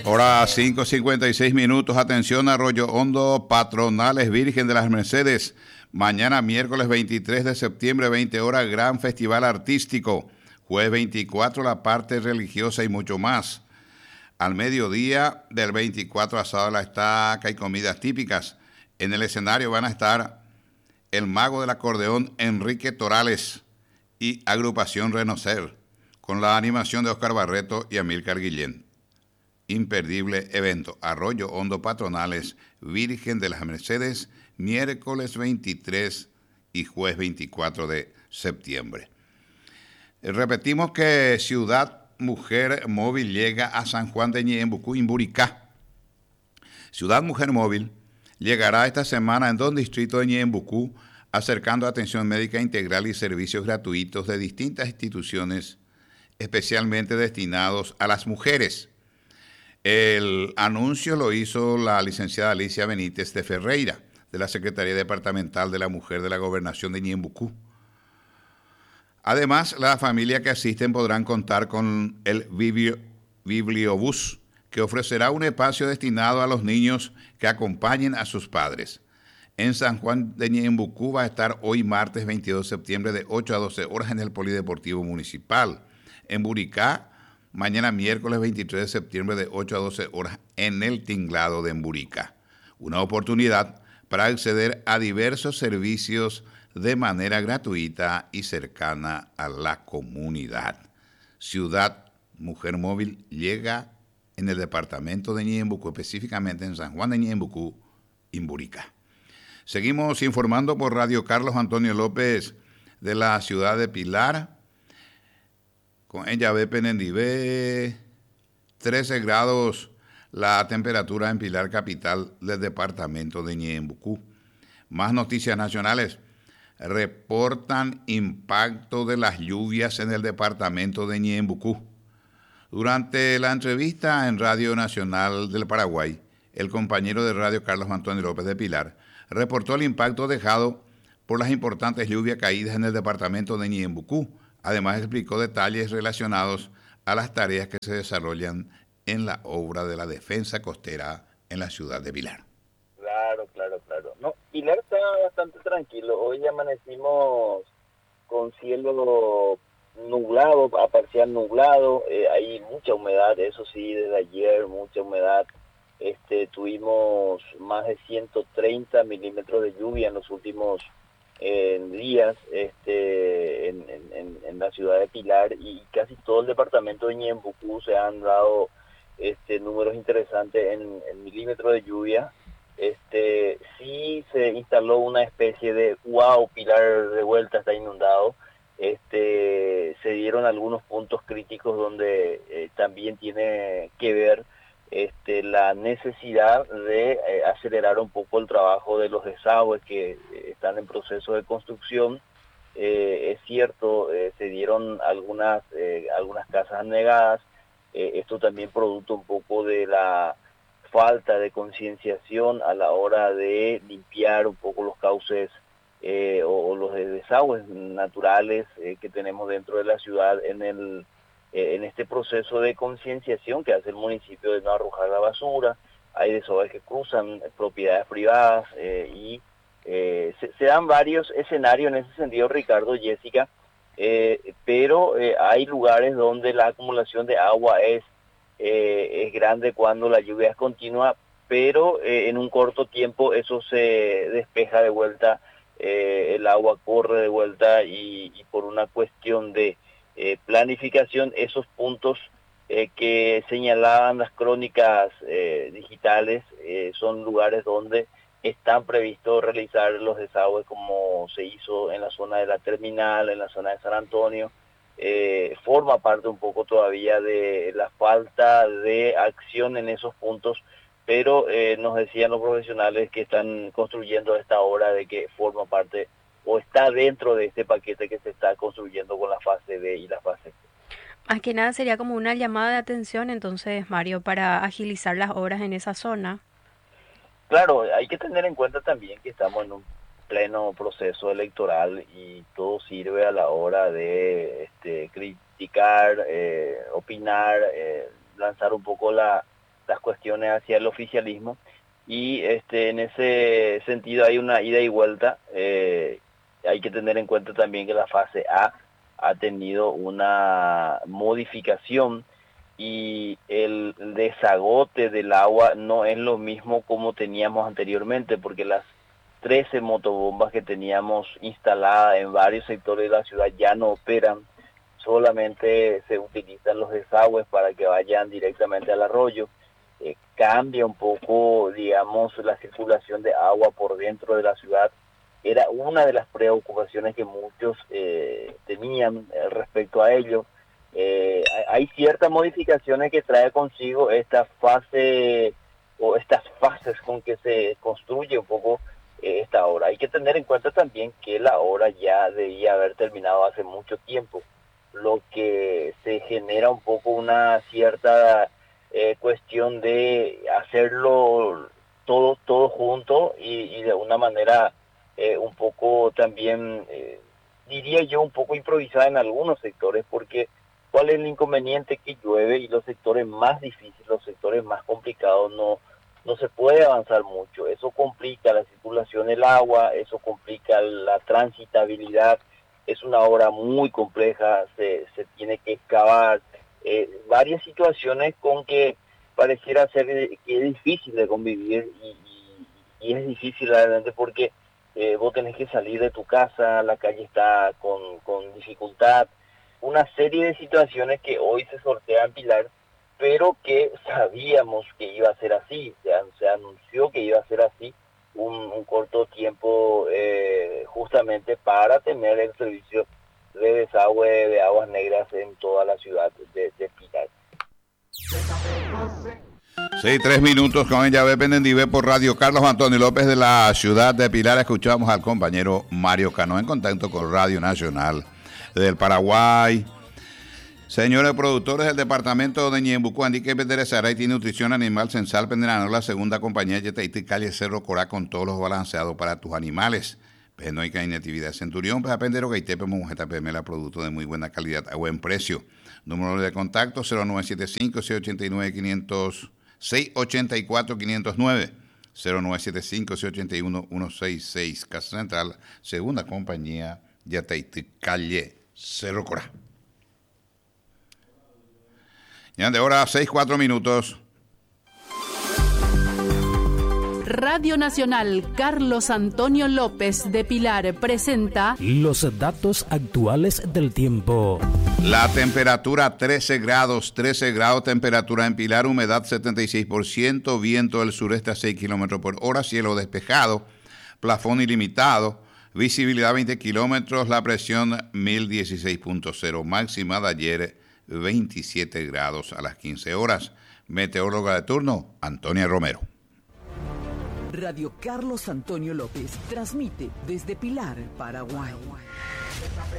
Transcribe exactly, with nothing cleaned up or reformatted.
Hora cinco cincuenta y seis minutos. Atención, Arroyo Hondo, Patronales Virgen de las Mercedes. Mañana, miércoles veintitrés de septiembre, veinte horas, gran festival artístico. Jueves veinticuatro, la parte religiosa y mucho más. Al mediodía del veinticuatro, asado a la estaca y comidas típicas. En el escenario van a estar el mago del acordeón Enrique Torales y agrupación Renocer, con la animación de Oscar Barreto y Amílcar Guillén. Imperdible evento. Arroyo Hondo, Patronales Virgen de las Mercedes, miércoles veintitrés y jueves veinticuatro de septiembre. Repetimos que Ciudad Mujer Móvil llega a San Juan de Ñeembucú, Imburicá. Ciudad Mujer Móvil llegará esta semana en dos distritos de Ñeembucú, acercando atención médica integral y servicios gratuitos de distintas instituciones, especialmente destinados a las mujeres. El anuncio lo hizo la licenciada Alicia Benítez de Ferreira, de la Secretaría Departamental de la Mujer de la Gobernación de Ñeembucú. Además, las familias que asisten podrán contar con el biblio, Bibliobús, que ofrecerá un espacio destinado a los niños que acompañen a sus padres. En San Juan de Ñeembucú va a estar hoy martes veintidós de septiembre de ocho a doce horas en el Polideportivo Municipal. En Buricá, mañana miércoles veintitrés de septiembre de ocho a doce horas en el Tinglado de Emburica. Una oportunidad para acceder a diversos servicios de manera gratuita y cercana a la comunidad. Ciudad Mujer Móvil llega en el departamento de Ñeembucú, específicamente en San Juan de Ñeembucú, Imburica. Seguimos informando por Radio Carlos Antonio López de la ciudad de Pilar. Con ella ve Penendibé, trece grados la temperatura en Pilar, capital del departamento de Ñeembucú. Más noticias nacionales. Reportan impacto de las lluvias en el departamento de Ñeembucú. Durante la entrevista en Radio Nacional del Paraguay, el compañero de Radio Carlos Antonio López de Pilar reportó el impacto dejado por las importantes lluvias caídas en el departamento de Ñeembucú. Además, explicó detalles relacionados a las tareas que se desarrollan en la obra de la defensa costera en la ciudad de Pilar. Claro, claro, claro. No, Pilar está bastante tranquilo. Hoy amanecimos con cielo nublado, a parcial nublado. Eh, hay mucha humedad, eso sí, desde ayer, mucha humedad. Este, tuvimos más de ciento treinta milímetros de lluvia en los últimos eh, días este, en, en, en la ciudad de Pilar, y casi todo el departamento de Ñeembucú se han dado este, números interesantes en, en milímetros de lluvia. Este, sí se instaló una especie de wow, Pilar de vuelta está inundado. Este, se dieron algunos puntos críticos donde eh, también tiene que ver este, la necesidad de eh, acelerar un poco el trabajo de los desagües que eh, están en proceso de construcción. Eh, es cierto, eh, se dieron algunas, eh, algunas casas anegadas. Eh, esto también producto un poco de la falta de concienciación a la hora de limpiar un poco los cauces eh, o, o los desagües naturales eh, que tenemos dentro de la ciudad en el eh, en este proceso de concienciación que hace el municipio de no arrojar la basura. Hay desagües que cruzan propiedades privadas eh, y eh, se, se dan varios escenarios en ese sentido, Ricardo, Jessica, eh, pero eh, hay lugares donde la acumulación de agua es Eh, es grande cuando la lluvia es continua, pero eh, en un corto tiempo eso se despeja de vuelta, eh, el agua corre de vuelta y, y por una cuestión de eh, planificación, esos puntos eh, que señalaban las crónicas eh, digitales eh, son lugares donde están previstos realizar los desagües, como se hizo en la zona de la terminal, en la zona de San Antonio. Eh, forma parte un poco todavía de la falta de acción en esos puntos, pero eh, nos decían los profesionales que están construyendo esta obra de que forma parte o está dentro de este paquete que se está construyendo con la fase B y la fase C. Más que nada sería como una llamada de atención entonces, Mario, para agilizar las obras en esa zona. Claro, hay que tener en cuenta también que estamos en un pleno proceso electoral y todo sirve a la hora de este, criticar, eh, opinar, eh, lanzar un poco la, estas cuestiones hacia el oficialismo, y este en ese sentido hay una ida y vuelta. Eh, hay que tener en cuenta también que la fase A ha tenido una modificación y el desagote del agua no es lo mismo como teníamos anteriormente, porque las trece motobombas que teníamos instaladas en varios sectores de la ciudad ya no operan, solamente se utilizan los desagües para que vayan directamente al arroyo. Eh, cambia un poco, digamos, la circulación de agua por dentro de la ciudad. Era una de las preocupaciones que muchos eh, tenían eh, respecto a ello. Eh, hay ciertas modificaciones que trae consigo esta fase o estas fases con que se construye un poco eh, esta obra. Hay que tener en cuenta también que la obra ya debía haber terminado hace mucho tiempo, lo que se genera un poco una cierta eh, cuestión de hacerlo todo todo junto y, y de una manera eh, un poco también, eh, diría yo, un poco improvisada en algunos sectores, porque ¿cuál es el inconveniente? Que llueve y los sectores más difíciles, los sectores más complicados, no, no se puede avanzar mucho. Eso complica la circulación del agua, eso complica la transitabilidad. Es una obra muy compleja, se, se tiene que excavar eh, varias situaciones con que pareciera ser que es difícil de convivir y, y, y es difícil realmente porque eh, vos tenés que salir de tu casa, la calle está con, con dificultad, una serie de situaciones que hoy se sortean en Pilar, pero que sabíamos que iba a ser así, se, se anunció que iba a ser así un, un corto tiempo eh, justamente para tener el servicio de desagüe de aguas negras en toda la ciudad de, de Pilar. Sí, tres minutos con ella, ve Pendendive por Radio Carlos Antonio López de la ciudad de Pilar. Escuchamos al compañero Mario Cano en contacto con Radio Nacional del Paraguay. Señores productores del departamento de Ñembucú, Andique Penderezaray tiene nutrición animal Censal Penderano, la segunda compañía de Taití, calle Cerro Corá, con todos los balanceados para tus animales. Penoica Inactividad Centurión, pues apendero que Itepe Mujeta P M, la producto de muy buena calidad a buen precio. Número de contacto cero nueve siete cinco, seis ocho nueve, quinientos, seis ocho cuatro, quinientos nueve, cero nueve siete cinco, seis ocho uno, uno seis seis. Casa Central, segunda compañía de Taití, calle Cerro Corá. Ya de hora seis, cuatro minutos. Radio Nacional Carlos Antonio López de Pilar presenta los datos actuales del tiempo. La temperatura trece grados, trece grados temperatura en Pilar, humedad setenta y seis por ciento, viento del sureste a seis kilómetros por hora, cielo despejado, plafón ilimitado, visibilidad veinte kilómetros, la presión mil dieciséis punto cero, máxima de ayer veintisiete grados a las quince horas. Meteoróloga de turno, Antonia Romero. Radio Carlos Antonio López transmite desde Pilar, Paraguay.